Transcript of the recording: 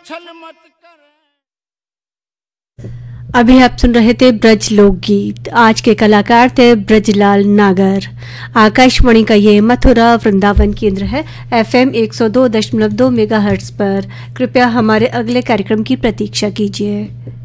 छल मत कर। अभी आप सुन रहे थे ब्रज लोकगीत। आज के कलाकार थे ब्रजलाल नागर। आकाशवाणी का ये मथुरा वृंदावन केंद्र है FM 102.2 मेगाहर्ट्ज पर। कृपया हमारे अगले कार्यक्रम की प्रतीक्षा कीजिए।